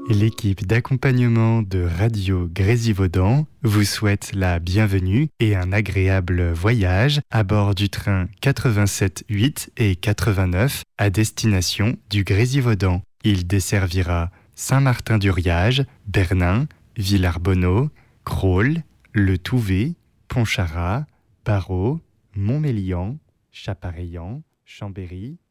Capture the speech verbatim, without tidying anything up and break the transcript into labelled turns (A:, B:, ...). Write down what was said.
A: L'équipe d'accompagnement de Radio Grésivaudan vous souhaite la bienvenue et un agréable voyage à bord du train quatre-vingt-sept huit et quatre-vingt-neuf à destination du Grésivaudan. Il desservira Saint-Martin-du-Riage, Bernin, Villarbonneau, Crolles, Le Touvet, Pontcharrat, Barrault, Montmélian, Chapareillan, Chambéry,